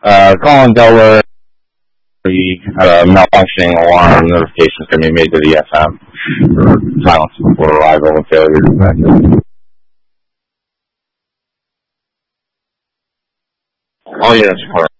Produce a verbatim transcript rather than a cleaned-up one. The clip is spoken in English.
Uh, calling Delaware. We had a malfunctioning alarm notification can be made to the F M for silence before arrival and failure to connect. All units